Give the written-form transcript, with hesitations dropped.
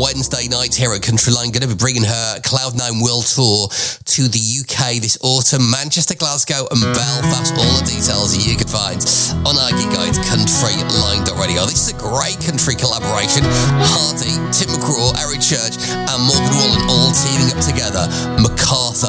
Wednesday night here at Countryline. Going to be bringing her Cloud9 World Tour to the UK this autumn. Manchester, Glasgow and Belfast. All the details you can find on our Geek Guide Countryline.radio. This is a great country collaboration. Hardy, Tim McGraw, Eric Church and Morgan Wallen all teaming up together. MacArthur